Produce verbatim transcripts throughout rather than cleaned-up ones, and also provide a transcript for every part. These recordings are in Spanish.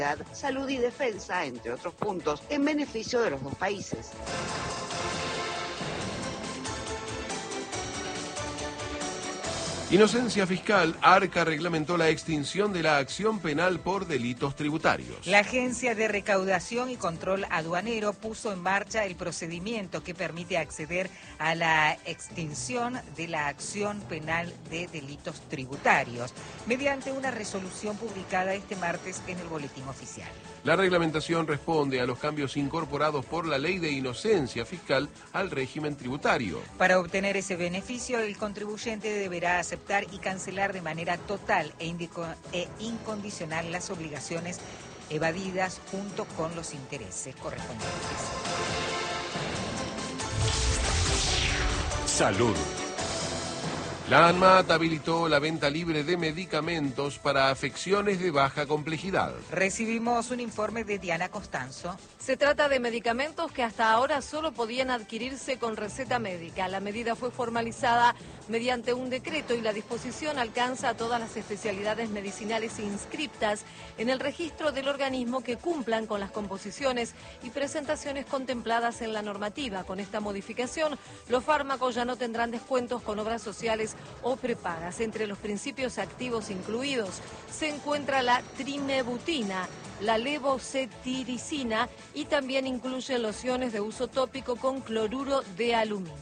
salud y defensa, entre otros puntos, en beneficio de los dos países. Inocencia fiscal. Arca reglamentó la extinción de la acción penal por delitos tributarios. La Agencia de Recaudación y Control Aduanero puso en marcha el procedimiento que permite acceder a la extinción de la acción penal de delitos tributarios, mediante una resolución publicada este martes en el Boletín Oficial. La reglamentación responde a los cambios incorporados por la Ley de Inocencia Fiscal al régimen tributario. Para obtener ese beneficio, el contribuyente deberá aceptar y cancelar de manera total e, indico, e incondicional las obligaciones evadidas junto con los intereses correspondientes. Salud. La ANMAT habilitó la venta libre de medicamentos para afecciones de baja complejidad. Recibimos un informe de Diana Costanzo. Se trata de medicamentos que hasta ahora solo podían adquirirse con receta médica. La medida fue formalizada mediante un decreto y la disposición alcanza a todas las especialidades medicinales inscriptas en el registro del organismo que cumplan con las composiciones y presentaciones contempladas en la normativa. Con esta modificación, los fármacos ya no tendrán descuentos con obras sociales o prepagas. Entre los principios activos incluidos se encuentra la trimebutina, la levocetiricina y también incluye lociones de uso tópico con cloruro de aluminio.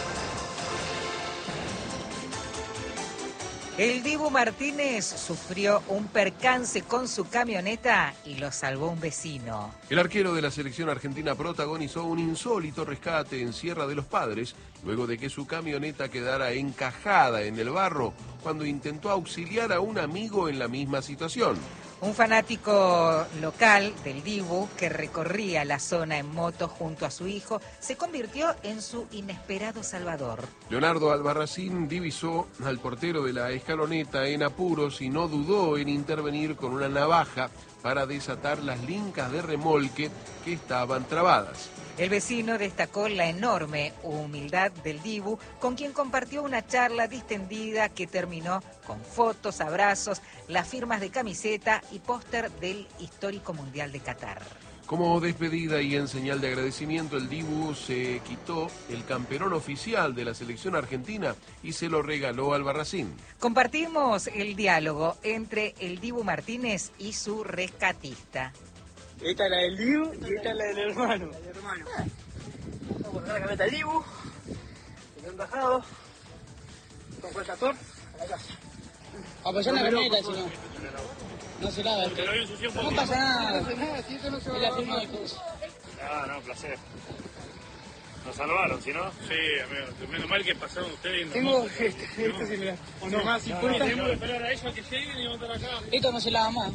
El Dibu Martínez sufrió un percance con su camioneta y lo salvó un vecino. El arquero de la selección argentina protagonizó un insólito rescate en Sierra de los Padres, luego de que su camioneta quedara encajada en el barro cuando intentó auxiliar a un amigo en la misma situación. Un fanático local del Dibu, que recorría la zona en moto junto a su hijo, se convirtió en su inesperado salvador. Leonardo Albarracín divisó al portero de la escaloneta en apuros y no dudó en intervenir con una navaja para desatar las lincas de remolque que estaban trabadas. El vecino destacó la enorme humildad del Dibu, con quien compartió una charla distendida que terminó con fotos, abrazos, las firmas de camiseta y póster del histórico Mundial de Qatar. Como despedida y en señal de agradecimiento, el Dibu se quitó el camperón oficial de la selección argentina y se lo regaló al Albarracín. Compartimos el diálogo entre el Dibu Martínez y su rescatista. Esta es la del Dibu y esta es la del hermano. La del hermano. Vamos a poner la camioneta del Dibu. Se lo han bajado. Con el tractor a la casa. Apoyar la camioneta, si no. No se lava. No pasa nada. No pasa nada, si eso no se va a lavar. Ah, no, placer. Nos salvaron, ¿si no? Sí, amigo. Menos mal que pasaron ustedes. Tengo este, este sí, mirá. O no más, si puede. Tenemos que esperar a ellos a que lleguen y montar acá. Esto no se lava más.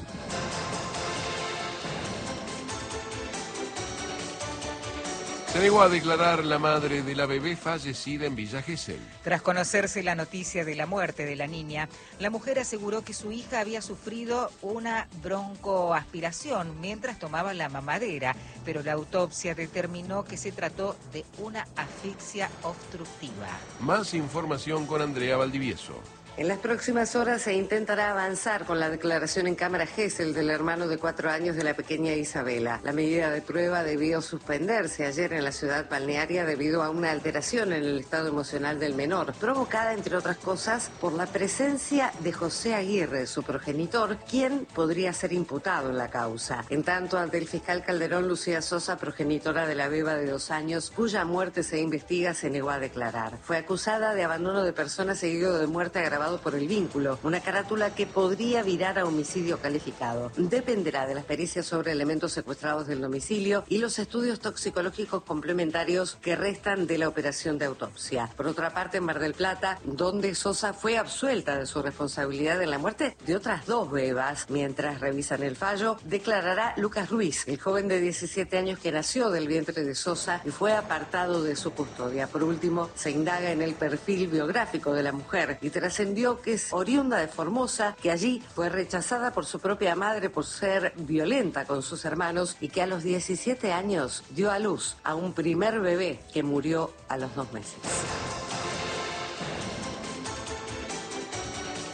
Se negó a declarar la madre de la bebé fallecida en Villa Gesell. Tras conocerse la noticia de la muerte de la niña, la mujer aseguró que su hija había sufrido una broncoaspiración mientras tomaba la mamadera, pero la autopsia determinó que se trató de una asfixia obstructiva. Más información con Andrea Valdivieso. En las próximas horas se intentará avanzar con la declaración en Cámara Gesell del hermano de cuatro años de la pequeña Isabela. La medida de prueba debió suspenderse ayer en la ciudad balnearia debido a una alteración en el estado emocional del menor, provocada, entre otras cosas, por la presencia de José Aguirre, su progenitor, quien podría ser imputado en la causa. En tanto, ante el fiscal Calderón, Lucía Sosa, progenitora de la beba de dos años, cuya muerte se investiga, se negó a declarar. Fue acusada de abandono de persona seguido de muerte agravada por el vínculo, una carátula que podría virar a homicidio calificado. Dependerá de las pericias sobre elementos secuestrados del domicilio y los estudios toxicológicos complementarios que restan de la operación de autopsia. Por otra parte, en Mar del Plata, donde Sosa fue absuelta de su responsabilidad en la muerte de otras dos bebas, mientras revisan el fallo, declarará Lucas Ruiz, el joven de diecisiete años que nació del vientre de Sosa y fue apartado de su custodia. Por último, se indaga en el perfil biográfico de la mujer y trascendió que es oriunda de Formosa, que allí fue rechazada por su propia madre por ser violenta con sus hermanos y que a los diecisiete años dio a luz a un primer bebé que murió a los dos meses.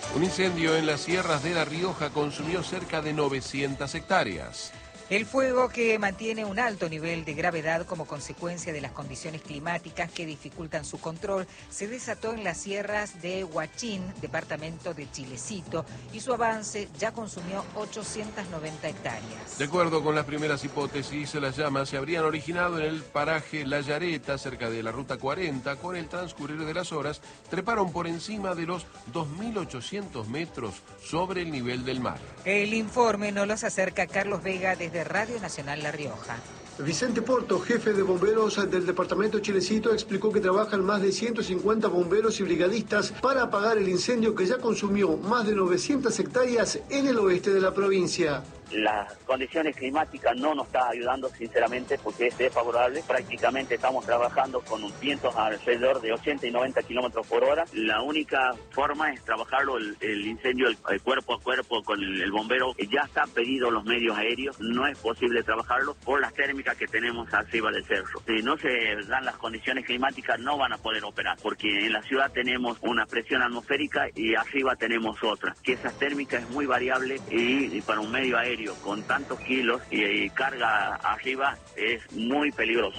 Un incendio en las sierras de La Rioja consumió cerca de novecientas hectáreas. El fuego, que mantiene un alto nivel de gravedad como consecuencia de las condiciones climáticas que dificultan su control, se desató en las sierras de Huachín, departamento de Chilecito, y su avance ya consumió ochocientas noventa hectáreas. De acuerdo con las primeras hipótesis, las llamas se habrían originado en el paraje La Yareta, cerca de la Ruta cuarenta. Con el transcurrir de las horas, treparon por encima de los dos mil ochocientos metros sobre el nivel del mar. El informe nos los acerca Carlos Vega desde Radio Nacional La Rioja. Vicente Porto, jefe de bomberos del departamento Chilecito, explicó que trabajan más de ciento cincuenta bomberos y brigadistas para apagar el incendio que ya consumió más de novecientas hectáreas en el oeste de la provincia. Las condiciones climáticas no nos están ayudando, sinceramente, porque es desfavorable. Prácticamente estamos trabajando con vientos alrededor de ochenta y noventa kilómetros por hora. La única forma es trabajarlo, el, el incendio, el, el cuerpo a cuerpo con el, el bombero. Ya está pedido los medios aéreos, no es posible trabajarlo por las térmicas que tenemos arriba del cerro. Si no se dan las condiciones climáticas, no van a poder operar, porque en la ciudad tenemos una presión atmosférica y arriba tenemos otra, que esa térmica es muy variable y, y para un medio aéreo con tantos kilos y, y carga arriba es muy peligroso.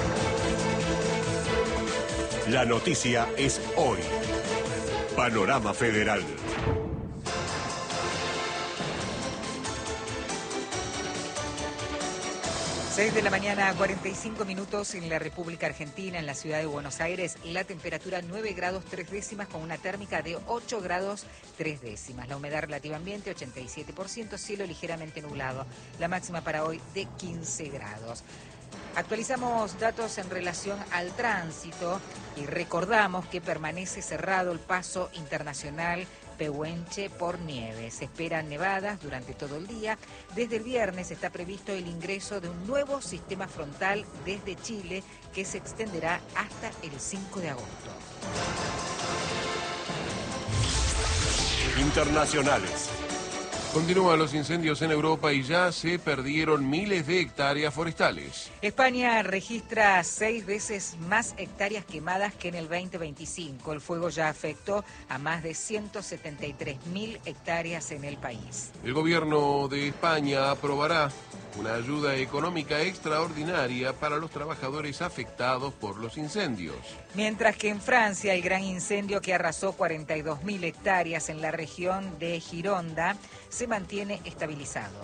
La noticia es hoy. Panorama Federal. seis de la mañana, cuarenta y cinco minutos en la República Argentina, en la ciudad de Buenos Aires. La temperatura nueve grados tres décimas con una térmica de ocho grados tres décimas. La humedad relativa ambiente ochenta y siete por ciento, cielo ligeramente nublado. La máxima para hoy de quince grados. Actualizamos datos en relación al tránsito y recordamos que permanece cerrado el paso internacional Pehuenche por nieve. Se esperan nevadas durante todo el día. Desde el viernes está previsto el ingreso de un nuevo sistema frontal desde Chile que se extenderá hasta el cinco de agosto. Internacionales. Continúan los incendios en Europa y ya se perdieron miles de hectáreas forestales. España registra seis veces más hectáreas quemadas que en el veinte veinticinco. El fuego ya afectó a más de ciento setenta y tres mil hectáreas en el país. El gobierno de España aprobará una ayuda económica extraordinaria para los trabajadores afectados por los incendios. Mientras que en Francia, el gran incendio que arrasó cuarenta y dos mil hectáreas en la región de Gironda se mantiene estabilizado.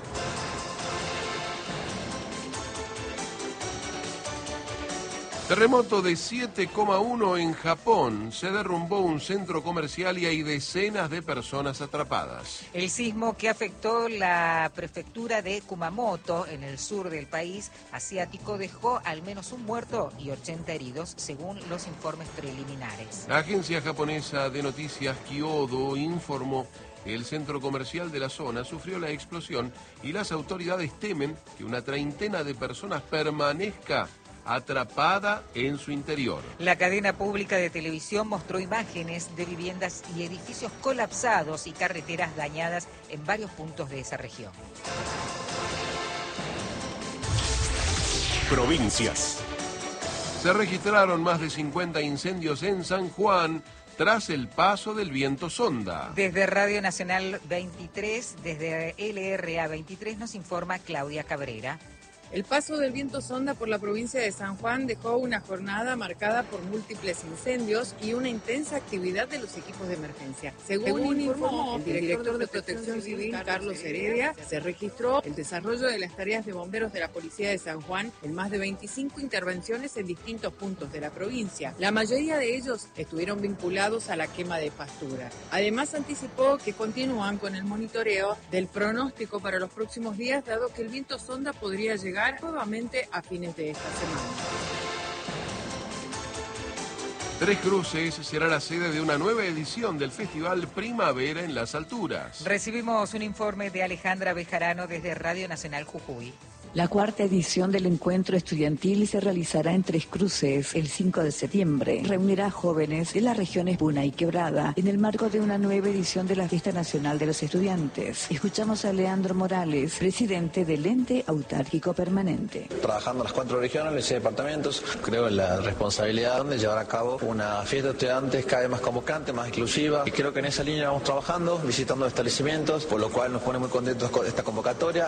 Terremoto de siete coma uno en Japón. Se derrumbó un centro comercial y hay decenas de personas atrapadas. El sismo que afectó la prefectura de Kumamoto, en el sur del país asiático, dejó al menos un muerto y ochenta heridos, según los informes preliminares. La agencia japonesa de noticias Kyodo informó que el centro comercial de la zona sufrió la explosión y las autoridades temen que una treintena de personas permanezca atrapada en su interior. La cadena pública de televisión mostró imágenes de viviendas y edificios colapsados y carreteras dañadas en varios puntos de esa región. Provincias. Se registraron más de cincuenta incendios en San Juan tras el paso del viento sonda. Desde Radio Nacional veintitrés, desde L R A veintitrés, nos informa Claudia Cabrera. El paso del viento sonda por la provincia de San Juan dejó una jornada marcada por múltiples incendios y una intensa actividad de los equipos de emergencia. Según, Según informó el director de Protección Civil, Carlos Heredia, se registró el desarrollo de las tareas de bomberos de la Policía de San Juan en más de veinticinco intervenciones en distintos puntos de la provincia. La mayoría de ellos estuvieron vinculados a la quema de pastura. Además, anticipó que continúan con el monitoreo del pronóstico para los próximos días, dado que el viento sonda podría llegar nuevamente a fines de esta semana. Tres Cruces será la sede de una nueva edición del Festival Primavera en las Alturas. Recibimos un informe de Alejandra Bejarano desde Radio Nacional Jujuy. La cuarta edición del encuentro estudiantil se realizará en Tres Cruces el cinco de septiembre. Reunirá jóvenes de las regiones Puna y Quebrada en el marco de una nueva edición de la Fiesta Nacional de los Estudiantes. Escuchamos a Leandro Morales, presidente del Ente Autárquico Permanente. Trabajando en las cuatro regiones y departamentos, creo en la responsabilidad de llevar a cabo una fiesta de estudiantes cada vez más convocante, más inclusiva. Y creo que en esa línea vamos trabajando, visitando establecimientos, por lo cual nos pone muy contentos con esta convocatoria.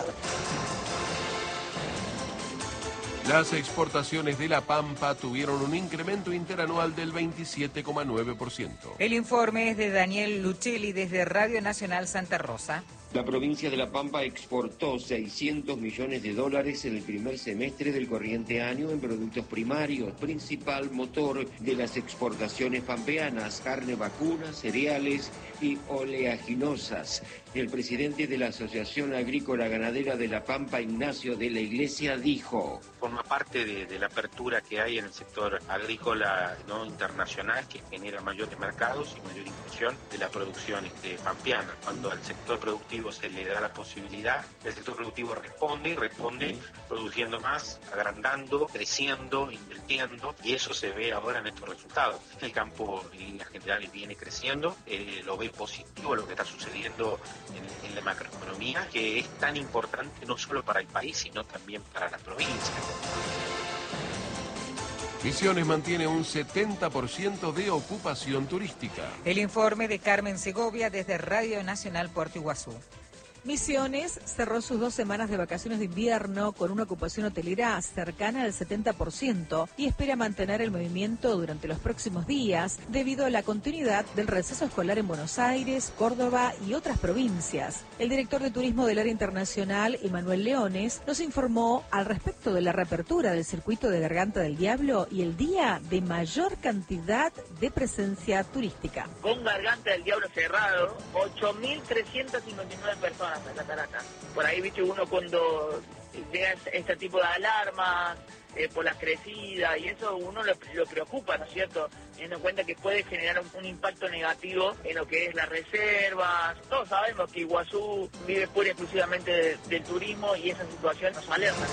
Las exportaciones de La Pampa tuvieron un incremento interanual del veintisiete coma nueve por ciento. El informe es de Daniel Luchelli desde Radio Nacional Santa Rosa. La provincia de La Pampa exportó seiscientos millones de dólares en el primer semestre del corriente año en productos primarios, principal motor de las exportaciones pampeanas, carne vacuna, cereales y oleaginosas. El presidente de la Asociación Agrícola Ganadera de La Pampa, Ignacio de la Iglesia, dijo: forma parte de, de la apertura que hay en el sector agrícola no internacional, que genera mayores mercados y mayor inclusión de la producción este, pampeana. Cuando al sector productivo se le da la posibilidad, el sector productivo responde y responde produciendo más, agrandando, creciendo, invirtiendo, y eso se ve ahora en estos resultados. El campo en líneas generales viene creciendo, eh, lo ve positivo lo que está sucediendo en, en la macroeconomía, que es tan importante no solo para el país, sino también para la provincia. Misiones mantiene un setenta por ciento de ocupación turística. El informe de Carmen Segovia desde Radio Nacional Puerto Iguazú. Misiones cerró sus dos semanas de vacaciones de invierno con una ocupación hotelera cercana al setenta por ciento y espera mantener el movimiento durante los próximos días debido a la continuidad del receso escolar en Buenos Aires, Córdoba y otras provincias. El director de Turismo del área internacional, Emanuel Leones, nos informó al respecto de la reapertura del circuito de Garganta del Diablo y el día de mayor cantidad de presencia turística. Con Garganta del Diablo cerrado, ocho mil trescientas cincuenta y nueve personas. La catarata. Por ahí, viste, uno cuando llega este tipo de alarmas eh, por las crecidas y eso, uno lo, lo preocupa, ¿no es cierto? Teniendo en cuenta que puede generar un, un impacto negativo en lo que es las reservas. Todos sabemos que Iguazú vive pura y exclusivamente de, del turismo y esa situación nos alerta.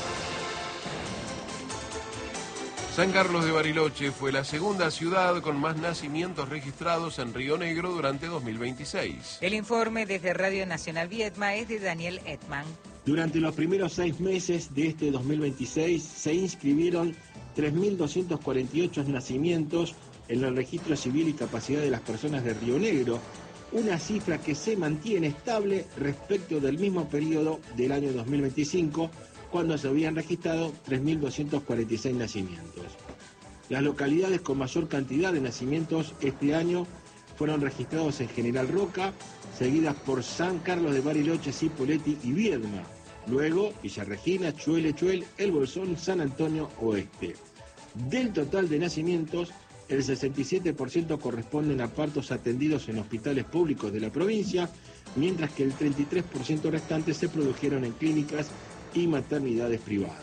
San Carlos de Bariloche fue la segunda ciudad con más nacimientos registrados en Río Negro durante dos mil veintiséis. El informe desde Radio Nacional Viedma es de Daniel Edman. Durante los primeros seis meses de este dos mil veintiséis se inscribieron tres mil doscientos cuarenta y ocho nacimientos en el registro civil y capacidad de las personas de Río Negro, una cifra que se mantiene estable respecto del mismo periodo del año dos mil veinticinco, cuando se habían registrado tres mil doscientos cuarenta y seis nacimientos. Las localidades con mayor cantidad de nacimientos este año fueron registrados en General Roca, seguidas por San Carlos de Bariloche, Cipolletti y Viedma. Luego, Villa Regina, Chuel, Chuel, El Bolsón, San Antonio Oeste. Del total de nacimientos, el sesenta y siete por ciento corresponden a partos atendidos en hospitales públicos de la provincia, mientras que el treinta y tres por ciento restante se produjeron en clínicas y maternidades privadas.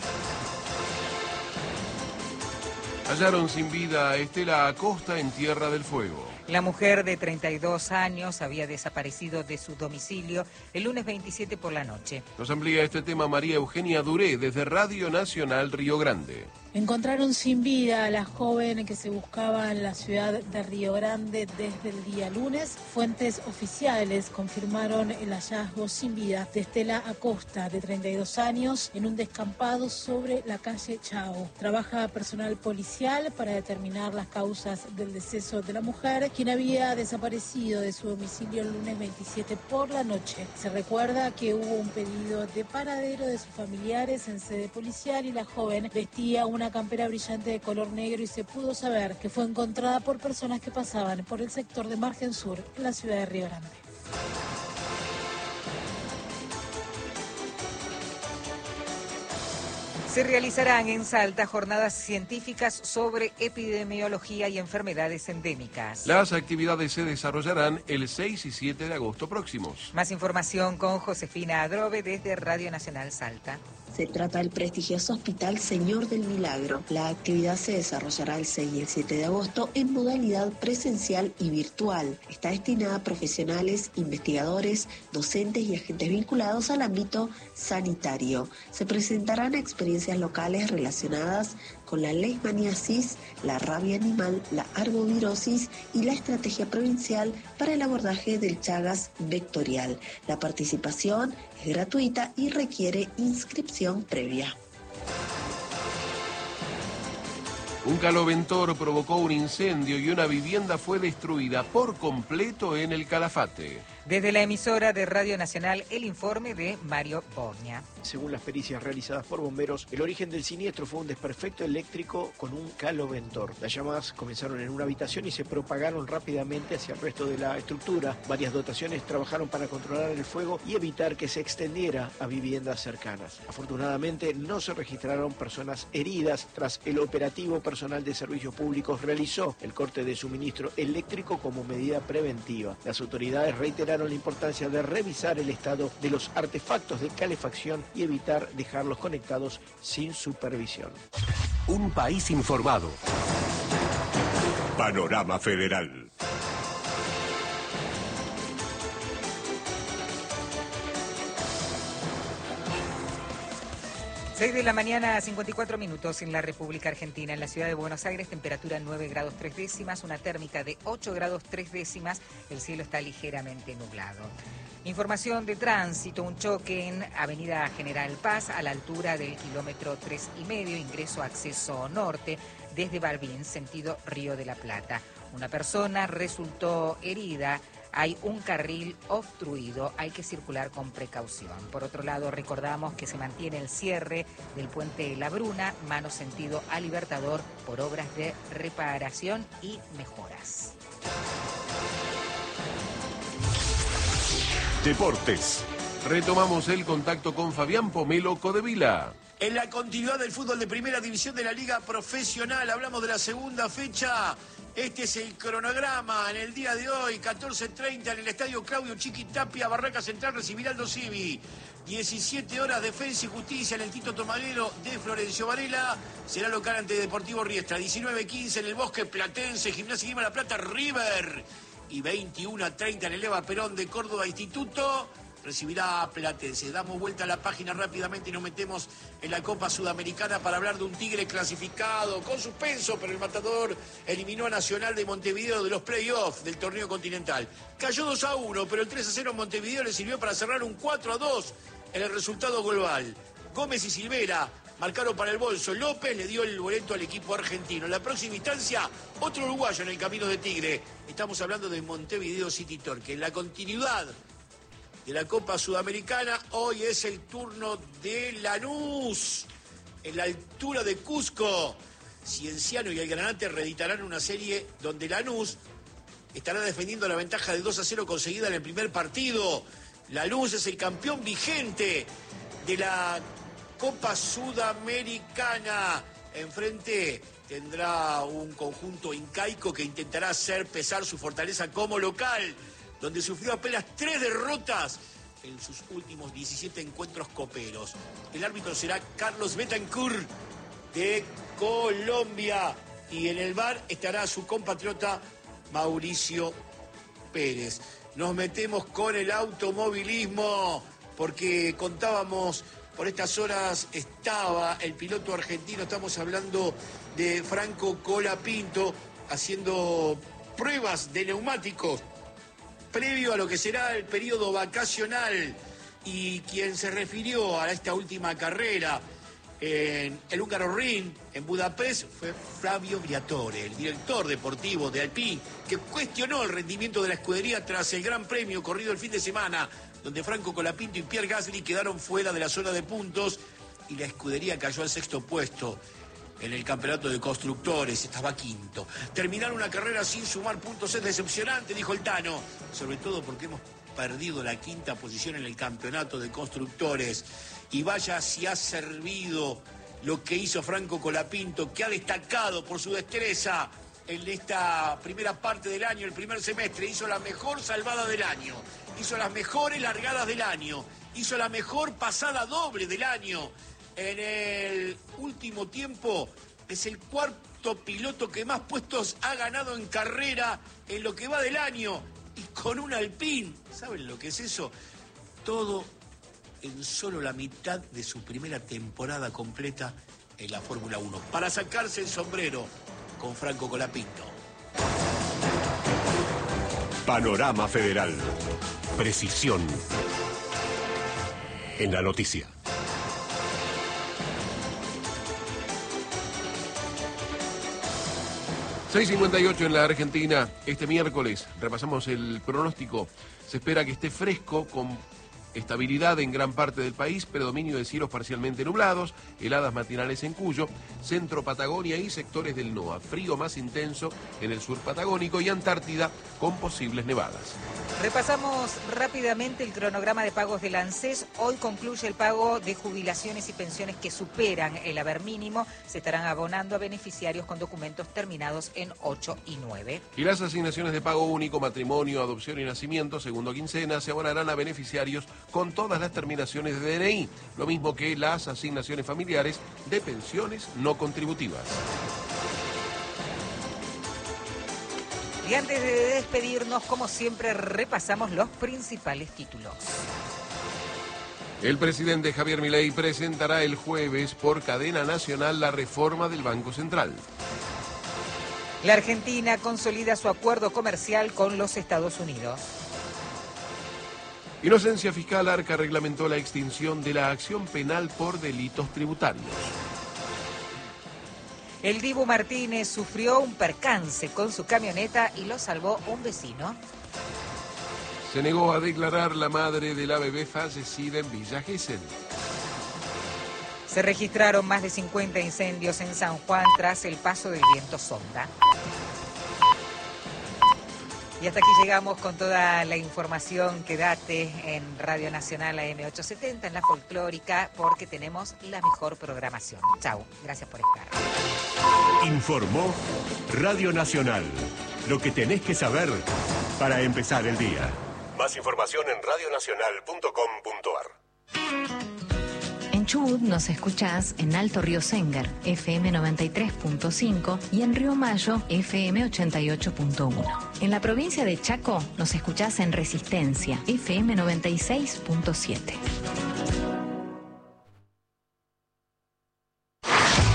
Hallaron sin vida a Estela Acosta en Tierra del Fuego. La mujer de treinta y dos años había desaparecido de su domicilio el lunes veintisiete por la noche. Nos amplía este tema María Eugenia Duré desde Radio Nacional Río Grande. Encontraron sin vida a la joven que se buscaba en la ciudad de Río Grande desde el día lunes. Fuentes oficiales confirmaron el hallazgo sin vida de Estela Acosta, de treinta y dos años, en un descampado sobre la calle Chao. Trabaja personal policial para determinar las causas del deceso de la mujer, quien había desaparecido de su domicilio el lunes veintisiete por la noche. Se recuerda que hubo un pedido de paradero de sus familiares en sede policial y la joven vestía una campera brillante de color negro y se pudo saber que fue encontrada por personas que pasaban por el sector de Margen Sur en la ciudad de Río Grande. Se realizarán en Salta jornadas científicas sobre epidemiología y enfermedades endémicas. Las actividades se desarrollarán el seis y siete de agosto próximos. Más información con Josefina Adrobe desde Radio Nacional Salta. Se trata del prestigioso Hospital Señor del Milagro. La actividad se desarrollará el seis y el siete de agosto en modalidad presencial y virtual. Está destinada a profesionales, investigadores, docentes y agentes vinculados al ámbito sanitario. Se presentarán experiencias locales relacionadas con la leishmaniasis, la rabia animal, la arbovirosis y la estrategia provincial para el abordaje del Chagas vectorial. La participación es gratuita y requiere inscripción previa. Un caloventor provocó un incendio y una vivienda fue destruida por completo en el Calafate. Desde la emisora de Radio Nacional, el informe de Mario Borña. Según las pericias realizadas por bomberos, el origen del siniestro fue un desperfecto eléctrico con un caloventor. Las llamas comenzaron en una habitación y se propagaron rápidamente hacia el resto de la estructura. Varias dotaciones trabajaron para controlar el fuego y evitar que se extendiera a viviendas cercanas. Afortunadamente, no se registraron personas heridas. Tras el operativo, personal de servicios públicos realizó el corte de suministro eléctrico como medida preventiva. Las autoridades reiteraron la importancia de revisar el estado de los artefactos de calefacción y evitar dejarlos conectados sin supervisión. Un país informado. Panorama Federal. seis de la mañana, cincuenta y cuatro minutos en la República Argentina. En la ciudad de Buenos Aires, temperatura nueve grados tres décimas, una térmica de ocho grados tres décimas. El cielo está ligeramente nublado. Información de tránsito, un choque en Avenida General Paz a la altura del kilómetro tres y medio, ingreso acceso norte desde Balbín, sentido Río de la Plata. Una persona resultó herida. Hay un carril obstruido, hay que circular con precaución. Por otro lado, recordamos que se mantiene el cierre del puente La Bruna, mano sentido a Libertador, por obras de reparación y mejoras. Deportes. Retomamos el contacto con Fabián Pomelo Codevila. En la continuidad del fútbol de primera división de la Liga Profesional, hablamos de la segunda fecha. Este es el cronograma en el día de hoy, catorce treinta en el estadio Claudio Chiquitapia, Barraca Central recibirá Aldo Civi. diecisiete horas, Defensa y Justicia en el Tito Tomaguero de Florencio Varela, será local ante Deportivo Riestra. diecinueve quince en el Bosque Platense, Gimnasia Grima La Plata, River. Y veintiuno treinta en el Eva Perón de Córdoba Instituto, recibirá a Platense. Damos vuelta a la página rápidamente y nos metemos en la Copa Sudamericana para hablar de un Tigre clasificado con suspenso, pero el Matador eliminó a Nacional de Montevideo de los playoffs del torneo continental. Cayó dos a uno, pero el tres a cero en Montevideo le sirvió para cerrar un cuatro a dos en el resultado global. Gómez y Silvera marcaron para el bolso. López le dio el boleto al equipo argentino. En la próxima instancia, otro uruguayo en el camino de Tigre. Estamos hablando de Montevideo City Torque. En la continuidad de la Copa Sudamericana, hoy es el turno de Lanús, en la altura de Cusco. Cienciano y el Granate reeditarán una serie donde Lanús estará defendiendo la ventaja de dos a cero conseguida en el primer partido. Lanús es el campeón vigente de la Copa Sudamericana. Enfrente tendrá un conjunto incaico que intentará hacer pesar su fortaleza como local, donde sufrió apenas tres derrotas en sus últimos diecisiete encuentros coperos. El árbitro será Carlos Betancourt de Colombia y en el V A R estará su compatriota Mauricio Pérez. Nos metemos con el automovilismo porque contábamos, por estas horas estaba el piloto argentino, estamos hablando de Franco Colapinto, haciendo pruebas de neumáticos previo a lo que será el periodo vacacional, y quien se refirió a esta última carrera en el Húngaro Ring en Budapest fue Flavio Briatore, el director deportivo de Alpine, que cuestionó el rendimiento de la escudería tras el Gran Premio corrido el fin de semana, donde Franco Colapinto y Pierre Gasly quedaron fuera de la zona de puntos y la escudería cayó al sexto puesto en el campeonato de constructores, estaba quinto. Terminar una carrera sin sumar puntos es decepcionante, dijo el Tano, sobre todo porque hemos perdido la quinta posición en el campeonato de constructores. Y vaya si ha servido lo que hizo Franco Colapinto, que ha destacado por su destreza en esta primera parte del año, el primer semestre. Hizo la mejor salvada del año, hizo las mejores largadas del año, hizo la mejor pasada doble del año. en el último tiempo es el cuarto piloto que más puestos ha ganado en carrera en lo que va del año. Y con un Alpine, ¿saben lo que es eso? Todo en solo la mitad de su primera temporada completa en la Fórmula uno. Para sacarse el sombrero con Franco Colapinto. Panorama Federal. Precisión en la noticia. seis cincuenta y ocho en la Argentina. Este miércoles repasamos el pronóstico. Se espera que esté fresco con estabilidad en gran parte del país, predominio de cielos parcialmente nublados, heladas matinales en Cuyo, centro Patagonia y sectores del NOA. Frío más intenso en el sur patagónico y Antártida con posibles nevadas. Repasamos rápidamente el cronograma de pagos del ANSES. Hoy concluye el pago de jubilaciones y pensiones que superan el haber mínimo. Se estarán abonando a beneficiarios con documentos terminados en ocho y nueve. Y las asignaciones de pago único, matrimonio, adopción y nacimiento, segundo quincena, se abonarán a beneficiarios con todas las terminaciones de D N I, lo mismo que las asignaciones familiares de pensiones no contributivas. Y antes de despedirnos, como siempre, repasamos los principales títulos. El presidente Javier Milei presentará el jueves por cadena nacional la reforma del Banco Central. La Argentina consolida su acuerdo comercial con los Estados Unidos. Inocencia Fiscal Arca reglamentó la extinción de la acción penal por delitos tributarios. El Dibu Martínez sufrió un percance con su camioneta y lo salvó un vecino. Se negó a declarar la madre de la bebé fallecida en Villa Gesell. Se registraron más de cincuenta incendios en San Juan tras el paso del viento sonda. Y hasta aquí llegamos con toda la información. Quédate en Radio Nacional A M ochocientos setenta, en la folclórica, porque tenemos la mejor programación. Chau, gracias por estar. Informó Radio Nacional. Lo que tenés que saber para empezar el día. Más información en radio nacional punto com punto ar. En Chubut nos escuchás en Alto Río Sengar, F M noventa y tres punto cinco, y en Río Mayo, F M ochenta y ocho punto uno. En la provincia de Chaco nos escuchás en Resistencia, F M noventa y seis punto siete.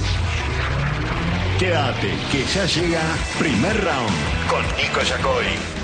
Quédate, que ya llega Primer Round con Nico Yacoy.